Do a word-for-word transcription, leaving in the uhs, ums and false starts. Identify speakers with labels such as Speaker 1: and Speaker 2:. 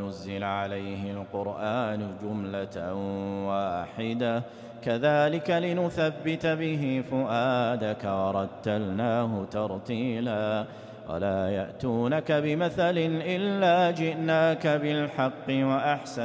Speaker 1: نزل عليه القرآن جملة واحدة كذلك لنثبت به فؤادك ورتلناه ترتيلا ولا يأتونك بمثل إلا جئناك بالحق وأحسن